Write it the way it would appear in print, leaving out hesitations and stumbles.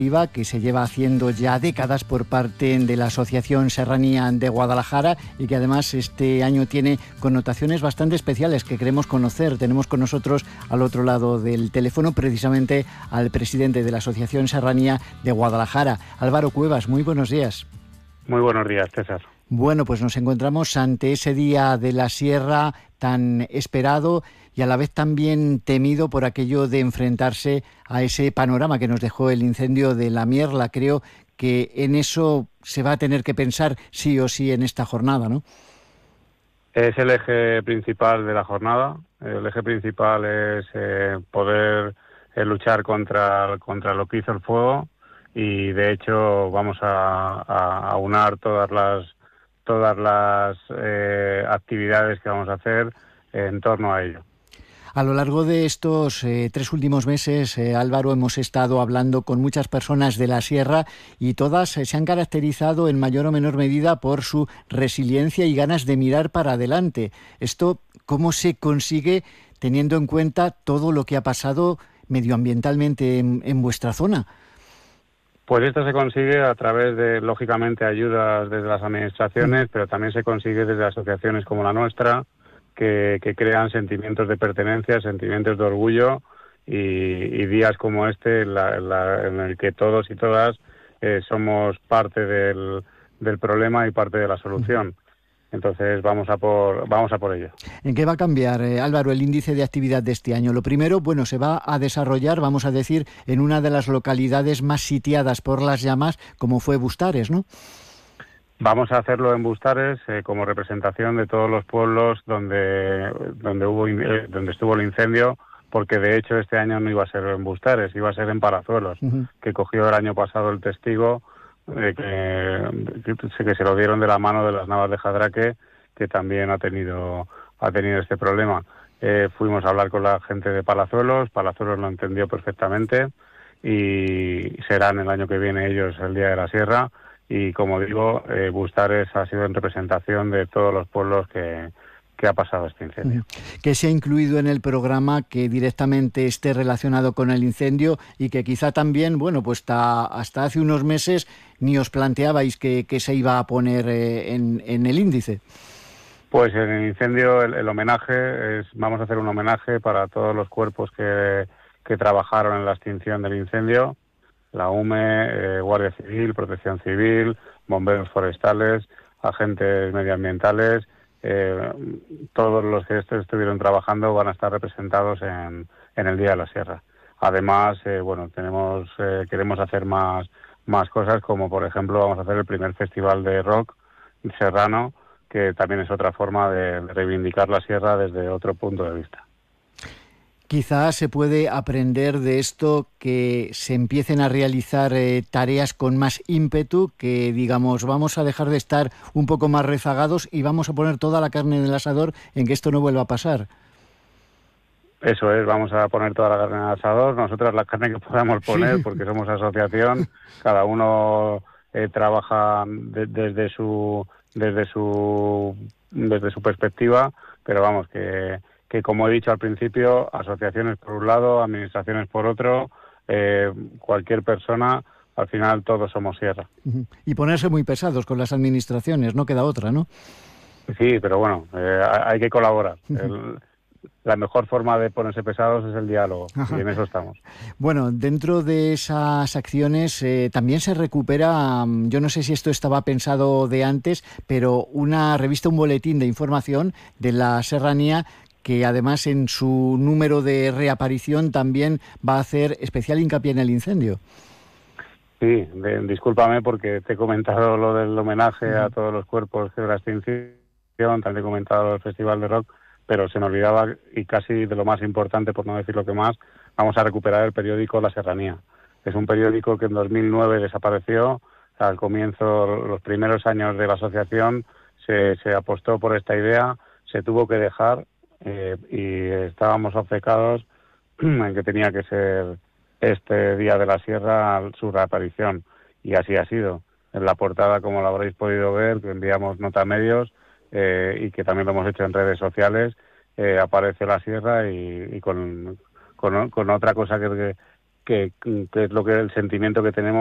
que se lleva haciendo ya décadas por parte de la Asociación Serranía de Guadalajara y que además este año tiene connotaciones bastante especiales que queremos conocer. Tenemos con nosotros al otro lado del teléfono precisamente al presidente de la Asociación Serranía de Guadalajara, Álvaro Cuevas. Muy buenos días. Muy buenos días, César. Bueno, pues nos encontramos ante ese Día de la Sierra tan esperado y a la vez también temido por aquello de enfrentarse a ese panorama que nos dejó el incendio de la Mierla. Creo que en eso se va a tener que pensar sí o sí en esta jornada, ¿no? Es el eje principal de la jornada. El eje principal es poder luchar contra lo que hizo el fuego y de hecho vamos a aunar todas las actividades que vamos a hacer en torno a ello. A lo largo de estos 3 últimos meses, Álvaro, hemos estado hablando con muchas personas de la sierra y todas se han caracterizado en mayor o menor medida por su resiliencia y ganas de mirar para adelante. Esto, ¿cómo se consigue teniendo en cuenta todo lo que ha pasado medioambientalmente en vuestra zona? Pues esto se consigue a través de, lógicamente, ayudas desde las administraciones, pero también se consigue desde asociaciones como la nuestra, que crean sentimientos de pertenencia, sentimientos de orgullo y días como este en el que todos y todas somos parte del problema y parte de la solución. Entonces vamos a por ello. ¿En qué va a cambiar, Álvaro, el índice de actividad de este año? Lo primero, bueno, se va a desarrollar, vamos a decir, en una de las localidades más sitiadas por las llamas, como fue Bustares, ¿no? Vamos a hacerlo en Bustares como representación de todos los pueblos donde estuvo el incendio, porque de hecho este año no iba a ser en Bustares, iba a ser en Palazuelos, que cogió el año pasado el testigo que se lo dieron de la mano de las Navas de Jadraque, que también ha tenido este problema. Fuimos a hablar con la gente de Palazuelos lo entendió perfectamente y serán el año que viene ellos el Día de la Sierra. Y como digo, Bustares ha sido en representación de todos los pueblos que ha pasado este incendio. ¿Qué se ha incluido en el programa que directamente esté relacionado con el incendio y que quizá también, bueno, pues hasta hace unos meses ni os planteabais que se iba a poner en el índice? Pues en el incendio el homenaje vamos a hacer un homenaje para todos los cuerpos que trabajaron en la extinción del incendio. La UME, Guardia Civil, Protección Civil, bomberos forestales, agentes medioambientales, todos los que estuvieron trabajando van a estar representados en el Día de la Sierra. Además, queremos hacer más cosas, como por ejemplo vamos a hacer el primer festival de rock serrano, que también es otra forma de reivindicar la sierra desde otro punto de vista. Quizás se puede aprender de esto que se empiecen a realizar tareas con más ímpetu, que digamos vamos a dejar de estar un poco más rezagados y vamos a poner toda la carne en el asador en que esto no vuelva a pasar. Eso es, vamos a poner toda la carne en el asador, nosotras la carne que podamos poner, porque somos asociación, cada uno trabaja desde su perspectiva, pero vamos, que como he dicho al principio, asociaciones por un lado, administraciones por otro, cualquier persona, al final todos somos sierra. Y ponerse muy pesados con las administraciones, no queda otra, ¿no? Sí, pero bueno, hay que colaborar. La mejor forma de ponerse pesados es el diálogo. Ajá. Y en eso estamos. Bueno, dentro de esas acciones también se recupera, yo no sé si esto estaba pensado de antes, pero una revista, un boletín de información de la Serranía, que además en su número de reaparición también va a hacer especial hincapié en el incendio. Sí, discúlpame porque te he comentado lo del homenaje a todos los cuerpos de la extinción, también he comentado el Festival de Rock, pero se me olvidaba, y casi de lo más importante, por no decir lo que más, vamos a recuperar el periódico La Serranía. Es un periódico que en 2009 desapareció. Al comienzo, los primeros años de la asociación, se apostó por esta idea, se tuvo que dejar y estábamos obcecados en que tenía que ser este Día de la Sierra su reaparición. Y así ha sido. En la portada, como lo habréis podido ver, que enviamos nota a medios, y que también lo hemos hecho en redes sociales, aparece la sierra y con otra cosa que que es lo que el sentimiento que tenemos